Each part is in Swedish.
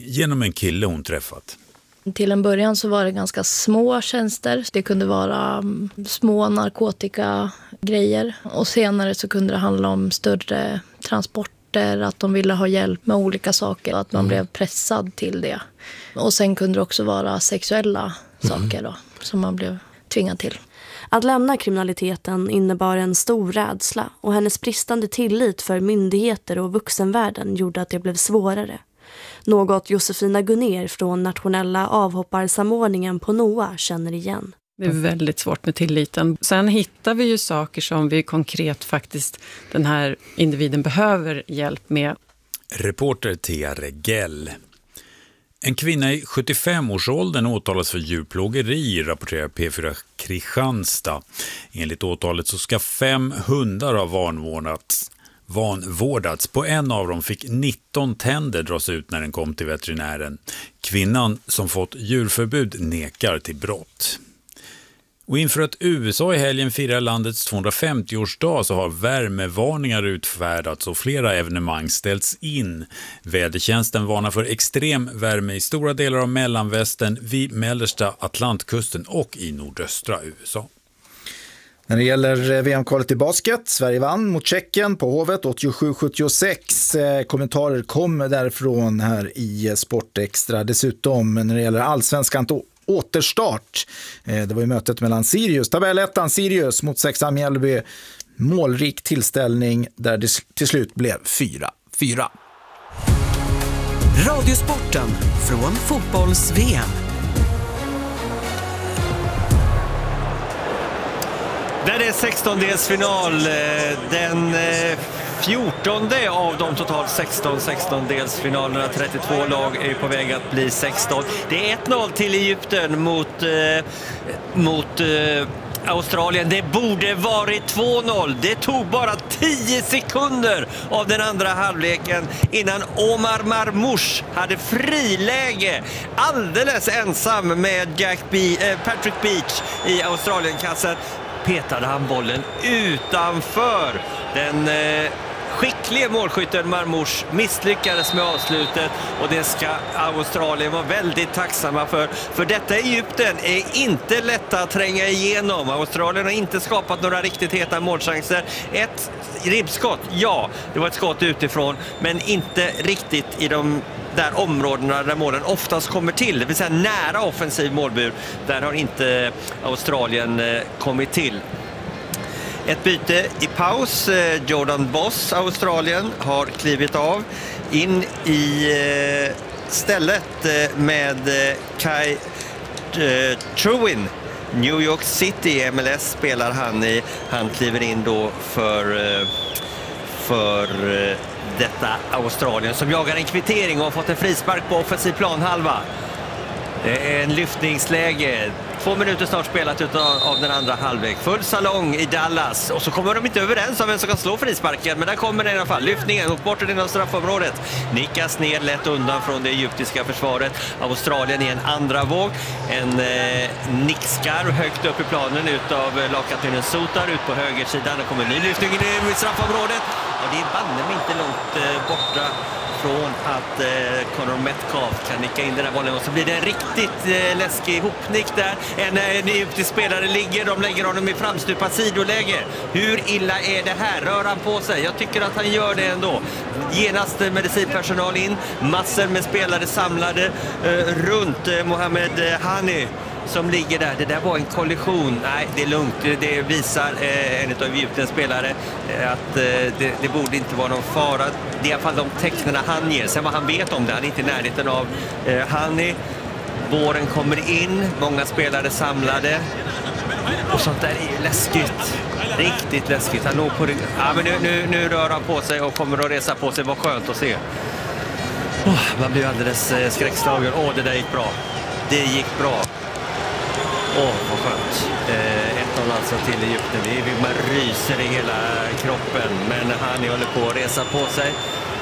genom en kille hon träffat. Till en början så var det ganska små tjänster. Det kunde vara små narkotikagrejer. Och senare så kunde det handla om större transporter. Att de ville ha hjälp med olika saker. Att man blev pressad till det. Och sen kunde det också vara sexuella saker då, som man blev tvingad till. Att lämna kriminaliteten innebar en stor rädsla. Och hennes bristande tillit för myndigheter och vuxenvärlden gjorde att det blev svårare. Något Josefina Gunner från nationella avhopparsamordningen på NOA känner igen. Det är väldigt svårt med tilliten. Sen hittar vi ju saker som vi konkret faktiskt den här individen behöver hjälp med. Reporter Thea Regell. En kvinna i 75-årsåldern åtalas för djurplågeri, rapporterar P4 Kristianstad. Enligt åtalet så ska 5 hundar ha vanvårdats. På en av dem fick 19 tänder dras ut när den kom till veterinären. Kvinnan som fått djurförbud nekar till brott. Och inför att USA i helgen firar landets 250-årsdag så har värmevarningar utfärdats och flera evenemang ställts in. Vädertjänsten varnar för extrem värme i stora delar av mellanvästern, vid mellersta Atlantkusten och i nordöstra USA. När det gäller VM-kvalet i basket, Sverige vann mot Tjeckien på Hovet 87-76. Kommentarer kom därifrån här i Sportextra. Dessutom när det gäller allsvenskan återstart. Det var ju mötet mellan Sirius, tabellettan Sirius mot 6an Mjällby. Målrik tillställning där det till slut blev 4-4. Radiosporten från fotbolls-VM. Där är 16-delsfinal, den 14:e av de totalt 16-delsfinalerna. 32 lag är på väg att bli 16. Det är 1-0 till Egypten mot Australien. Det borde varit 2-0. Det tog bara 10 sekunder av den andra halvleken innan Omar Marmoush hade friläge alldeles ensam med Patrick Beach i Australienkassen. Petade han bollen utanför. Den skickliga målskytten Marmoush misslyckades med avslutet och det ska Australien vara väldigt tacksamma för detta Egypten är inte lätta att tränga igenom. Australien har inte skapat några riktigt heta målchanser. Ett ribbskott, ja, det var ett skott utifrån, men inte riktigt i de där områdena där målen oftast kommer till, det vill säga nära offensiv målbur. Där har inte Australien kommit till. Ett byte i paus. Jordan Boss, Australien, har klivit av. In i stället med Kai Truin. New York City, MLS spelar han i. Han kliver in då för detta Australien som jagar en kvittering och har fått en frispark på offensiv planhalva. Det är en lyftningsläge. 2 minuter snart spelat av den andra halvlek. Full salong i Dallas. Och så kommer de inte överens om vem som kan slå frisparken. Men där kommer det i alla fall. Lyftningen mot bortre delen av straffområdet. Nickas ner lätt undan från det egyptiska försvaret. Australien i en andra våg. En nickskarv högt upp i planen utav lagkaptenen Sotar ut på högersidan. Det kommer en ny lyftning i straffområdet. Och det är banne mig inte långt borta från att Connor Metcalf kan nicka in den här bollen och så blir det en riktigt läskig hopnick där. En egyptisk spelare ligger, de lägger honom i framstupat sidoläge. Hur illa är det här? Rör han på sig? Jag tycker att han gör det ändå. Genast medicinpersonal in, massor med spelare samlade runt Mohamed Hani som ligger där. Det där var en kollision. Nej, det är lugnt. Det visar en av Egyptens spelare att det borde inte vara någon fara. Det är i alla fall de tecknarna han ger. Sen vad han vet om det, han är inte i närheten av Hani. Våren kommer in, många spelare samlade. Och sånt där är ju läskigt. Riktigt läskigt. Han låg på rygg. Ja, men nu rör han på sig och kommer att resa på sig. Vad skönt att se. Man blir alldeles skräckslagen. Det där gick bra. Det gick bra. Vad skönt. 1-0 alltså till Egypten. Man ryser i hela kroppen. Men han håller på att resa på sig.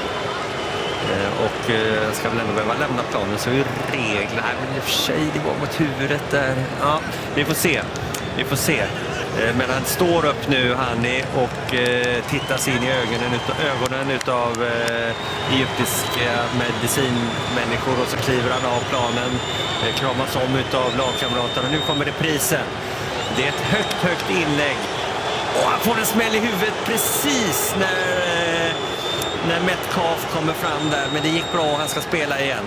Och ska väl ändå behöva lämna planen. Så är reglerna. Men i och för sig, det var mot huvudet där. Ja, vi får se. Men han står upp nu, Hani, och tittas in i ögonen utav egyptiska medicinmänniskor, och så kliver han av planen, kramas om utav lagkamraterna. Nu kommer reprisen. Det är ett högt inlägg. Och han får en smäll i huvudet precis när Metcalf kommer fram där. Men det gick bra, han ska spela igen.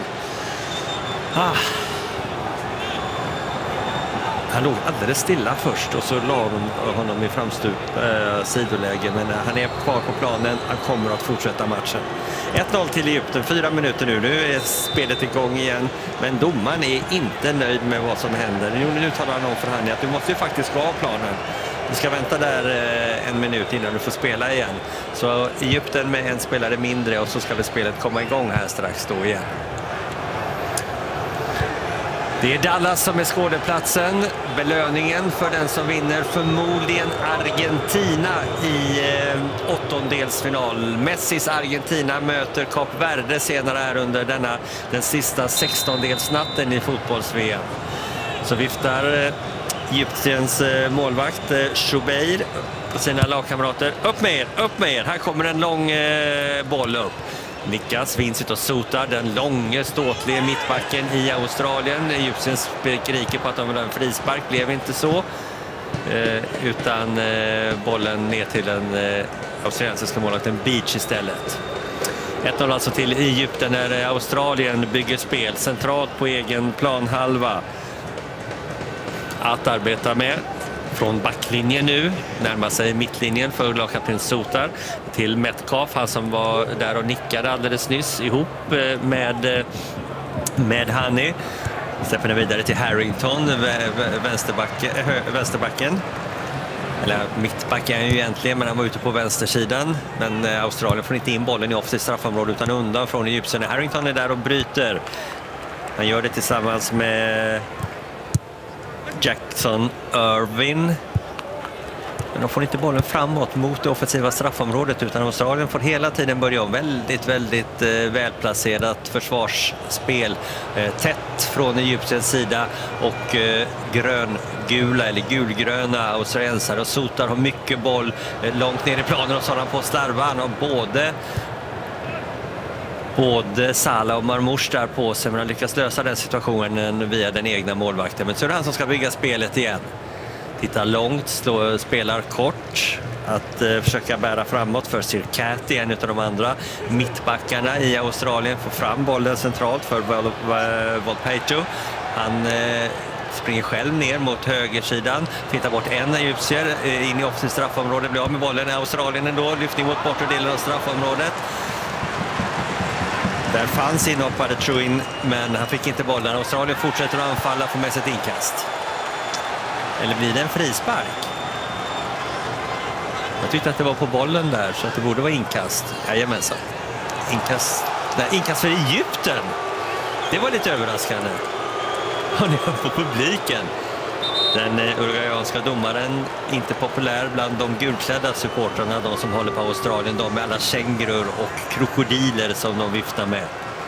Han låg alldeles stilla först och så la de honom i framstup sidoläge. Men han är kvar på planen, han kommer att fortsätta matchen. 1-0 till Egypten, 4 minuter nu. Nu är spelet igång igen. Men domaren är inte nöjd med vad som händer. Nu talar han om för Hani att du måste ju faktiskt gå av planen. Du ska vänta där 1 minut innan du får spela igen. Så Egypten med en spelare mindre, och så ska väl spelet komma igång här strax då igen. Det är Dallas som är skådeplatsen. Belöningen för den som vinner förmodligen Argentina i åttondelsfinal. Messis Argentina möter Kap Verde senare här under den sista 16-delsnatten i fotbolls-VM. Så viftar Egyptiens målvakt Choubeir på sina lagkamrater. Upp med er! Här kommer en lång boll upp. Nickas, Vincent och Sotar, den långa ståtliga mittbacken i Australien. Egypten skriker på att de vill ha en frispark, blev inte så. Utan bollen ner till den australiensiska målvakten Beach istället. 1-0 alltså till Egypten när Australien bygger spel centralt på egen planhalva. Att arbeta med från backlinjen nu, närmar sig mittlinjen för lagkapten Sotar till Metcalf, han som var där och nickade alldeles nyss ihop med Hani. Släpper den vidare till Harrington, vänsterbacken. Eller mittback är han ju egentligen, men han var ute på vänstersidan. Men Australien får inte in bollen i offensivt straffområde utan undan från Egypten. Harrington är där och bryter. Han gör det tillsammans med Jackson Irvin. Men de får inte bollen framåt mot det offensiva straffområdet, utan Australien får hela tiden börja om. Väldigt välplacerat försvarsspel. Tätt från Egyptiens sida, och gröngula eller gulgröna australiensare. Och Sotar har mycket boll långt ner i planen, och så har han på slarva. Han har både Salah och Marmoush där på sig, men han lyckas lösa den situationen via den egna målvakten. Men så är det han som ska bygga spelet igen. Tittar långt, spelar kort. Att försöka bära framåt för Sirkati, en av de andra mittbackarna i Australien, får fram bollen centralt för Volpato. Han springer själv ner mot högersidan, tittar bort en egyptier in i offensivt straffområde, blir av med bollen i Australien ändå, lyftning mot bortre delen av straffområdet. Där fanns inhoppade Truin, men han fick inte bollen. Australien fortsätter att anfalla, får med sig ett inkast. Eller blir det en frispark? Jag tyckte att det var på bollen där, så att det borde vara inkast. Jajamensan. Inkast för Egypten. Det var lite överraskande. Och ni hör på publiken. Den uruguayanska domaren, inte populär bland de gulklädda supportrarna, de som håller på Australien, de med alla kängurur och krokodiler som de viftar med.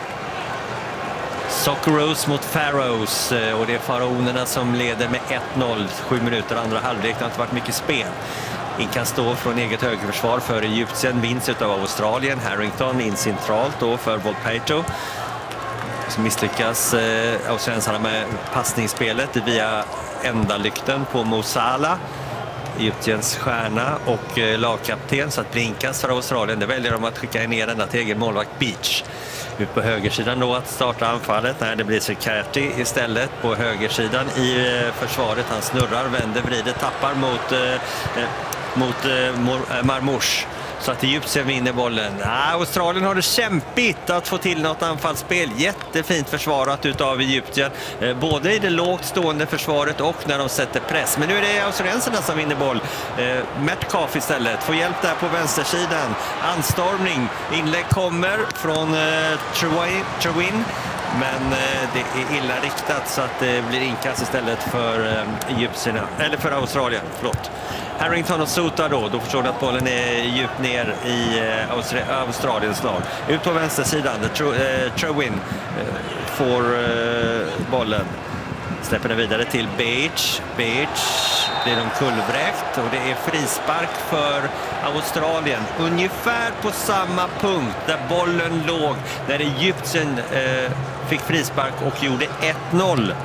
Socceroos mot Pharaohs, och det är faraonerna som leder med 1-0, 7 minuter andra halvlek. Det har inte varit mycket spel. Inkast då från eget högerförsvar för Egypten, vinst av Australien. Harrington in centralt då för Volpato. Så misslyckas australiensarna med passningsspelet via ändalykten på Mo Salah, Egyptiens stjärna och lagkapten, så att brinkas för Australien. Det väljer de att skicka ner ända till egen målvakt Beach. Ut på högersidan då att starta anfallet. Nej, det blir Sirkati istället på högersidan i försvaret. Han snurrar, vänder, vrider, tappar mot Marmoush. Så att Egypten vinner bollen. Australien har det kämpigt att få till något anfallsspel. Jättefint försvarat utav Egypten. Både i det lågt stående försvaret och när de sätter press. Men nu är det australienserna som vinner boll. Metcalf istället får hjälp där på vänstersidan. Anstormning. Inlägg kommer från Truin. Men det är illa riktat, så att det blir inkast istället för Egyptierna, eller för Australien, förlåt. Harrington och Sotar då förstår du att bollen är djupt ner i Australiens lag. Ut på vänstersidan, Truin får bollen. Släpper den vidare till Beach. Beach blir de kullvräkt och det är frispark för Australien. Ungefär på samma punkt där bollen låg när Egypten fick frispark och gjorde 1-0.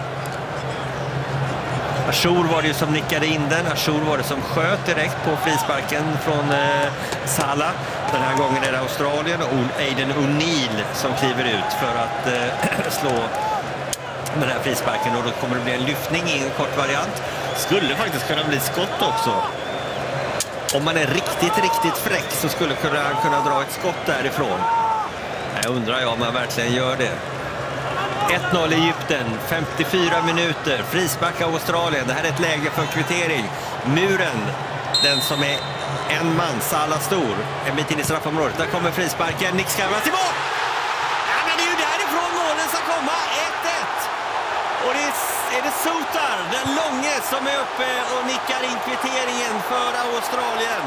Achour var det ju som nickade in den. Achour var det som sköt direkt på frisparken från Salah. Den här gången är det Australien och Aiden O'Neill som kliver ut för att slå med den här frisparken, och då kommer det bli en lyftning i en kort variant. Skulle faktiskt kunna bli skott också. Om man är riktigt fräck så skulle kunna dra ett skott därifrån. Jag undrar om man verkligen gör det. 1-0 Egypten, 54 minuter, frispark Australien. Det här är ett läge för kvittering. Muren, den som är en man, Salah stor, en bit in i straffområdet. Där kommer frisparken, Nick Scarva till mål! Ja, men det är ju därifrån målen ska komma, 1-1. Och det är det Sotar, den långe, som är uppe och nickar in kvitteringen för Australien.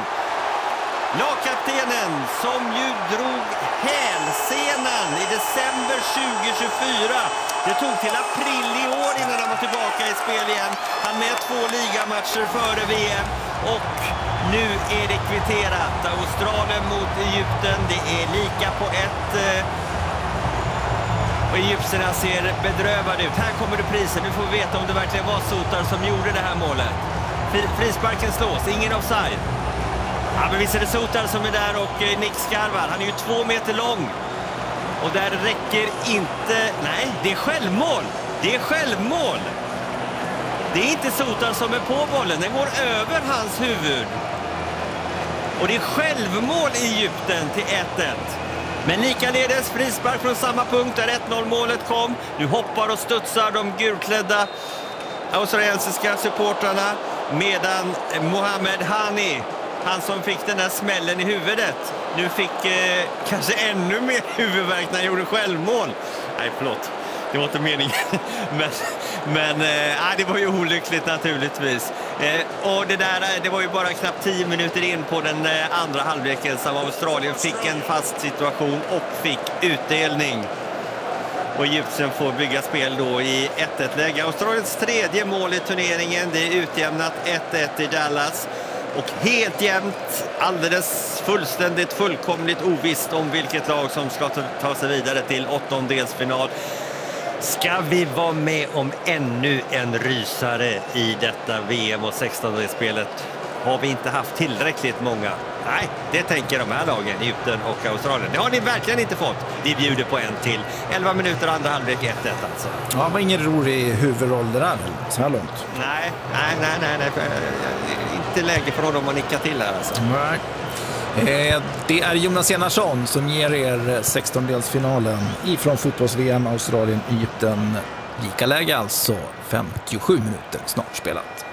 Lagkaptenen som ju drog hälsenan i december 2024. Det tog till april i år innan han var tillbaka i spel igen. Han med 2 ligamatcher före VM och nu är det kvitterat. Australien mot Egypten, det är lika på 1. Och egyptierna ser bedrövade ut. Här kommer det prisen. Nu får vi veta om det verkligen var Sotar som gjorde det här målet. Frisparken slås, ingen offside. Ja, men visst är det Sotar som är där och Nick Scarva. Han är ju 2 meter lång. Och där räcker inte... Nej, det är självmål. Det är självmål. Det är inte Sotar som är på bollen. Den går över hans huvud. Och det är självmål i Egypten till 1-1. Men likaledes frispark från samma punkt där 1-0-målet kom. Nu hoppar och studsar de gulklädda australiensiska supportrarna. Medan Mohamed Hani, han som fick den där smällen i huvudet, nu fick kanske ännu mer huvudvärk när han gjorde självmål. Nej, förlåt. Det var inte meningen. men det var ju olyckligt naturligtvis. Och det var ju bara knappt 10 minuter in på den andra halvleken som Australien fick en fast situation och fick utdelning. Och Egypten får bygga spel då i 1-1-läge. Australiens 3:e mål i turneringen. Det är utjämnat 1-1 i Dallas. Och helt jämnt, alldeles fullkomligt ovisst om vilket lag som ska ta sig vidare till 8-delsfinal. Ska vi vara med om ännu en rysare i detta VM och 16-delsspelet? Har vi inte haft tillräckligt många? Nej, det tänker de här lagen, Egypten och Australien. Det har ni verkligen inte fått. Vi bjuder på en till. 11 minuter andra halvlek, 1-1 alltså. Ja, det var ingen rolig huvudroll det där så här långt. Nej. Inte läge för honom att nicka till här alltså. Nej. Det är Jonas Enarsson som ger er 16-delsfinalen ifrån fotbolls-VM Australien-Egypten. Lika läge alltså, 57 minuter snart spelat.